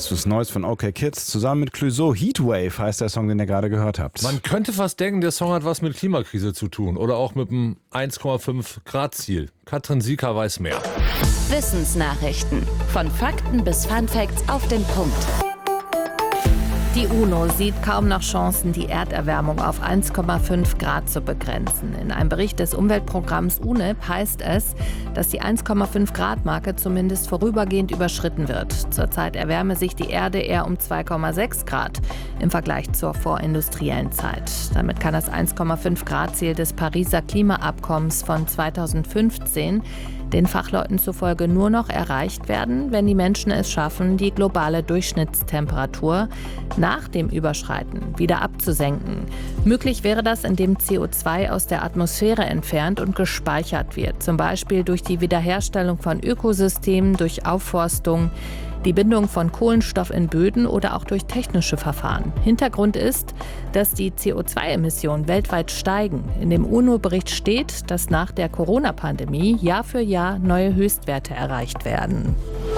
Das ist Neues von OK Kids zusammen mit Clouseau. Heatwave heißt der Song, den ihr gerade gehört habt. Man könnte fast denken, der Song hat was mit Klimakrise zu tun oder auch mit dem 1,5 Grad Ziel. Katrin Sieker weiß mehr. Wissensnachrichten. Von Fakten bis Funfacts auf den Punkt. Die UNO sieht kaum noch Chancen, die Erderwärmung auf 1,5 Grad zu begrenzen. In einem Bericht des Umweltprogramms UNEP heißt es, dass die 1,5 Grad Marke zumindest vorübergehend überschritten wird. Zurzeit erwärme sich die Erde eher um 2,6 Grad im Vergleich zur vorindustriellen Zeit. Damit kann das 1,5 Grad Ziel des Pariser Klimaabkommens von 2015 den Fachleuten zufolge nur noch erreicht werden, wenn die Menschen es schaffen, die globale Durchschnittstemperatur nach dem Überschreiten wieder abzusenken. Möglich wäre das, indem CO2 aus der Atmosphäre entfernt und gespeichert wird, zum Beispiel durch die Wiederherstellung von Ökosystemen, durch Aufforstung, die Bindung von Kohlenstoff in Böden oder auch durch technische Verfahren. Hintergrund ist, dass die CO2-Emissionen weltweit steigen. In dem UNO-Bericht steht, dass nach der Corona-Pandemie Jahr für Jahr neue Höchstwerte erreicht werden.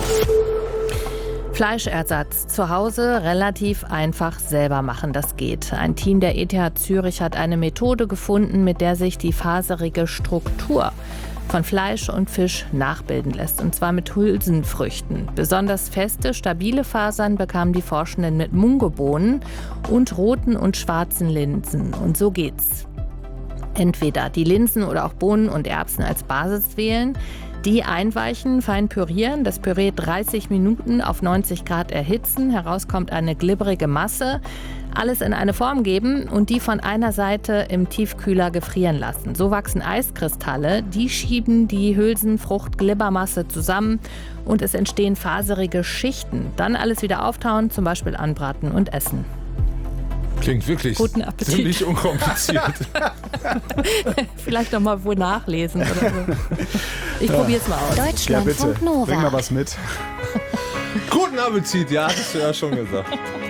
Fleischersatz zu Hause relativ einfach selber machen, das geht. Ein Team der ETH Zürich hat eine Methode gefunden, mit der sich die faserige Struktur von Fleisch und Fisch nachbilden lässt, und zwar mit Hülsenfrüchten. Besonders feste, stabile Fasern bekamen die Forschenden mit Mungobohnen und roten und schwarzen Linsen. Und so geht's. Entweder die Linsen oder auch Bohnen und Erbsen als Basis wählen, die einweichen, fein pürieren, das Püree 30 Minuten auf 90 Grad erhitzen, heraus kommt eine glibberige Masse, alles in eine Form geben und die von einer Seite im Tiefkühler gefrieren lassen. So wachsen Eiskristalle, die schieben die Hülsenfrucht-Glibbermasse zusammen und es entstehen faserige Schichten. Dann alles wieder auftauen, zum Beispiel anbraten und essen. Klingt wirklich ziemlich unkompliziert. Vielleicht noch mal wo nachlesen oder so. Ich probier's mal aus. Deutschlandfunk Nova. Bring mal was mit. Guten Appetit, ja, hattest du ja schon gesagt.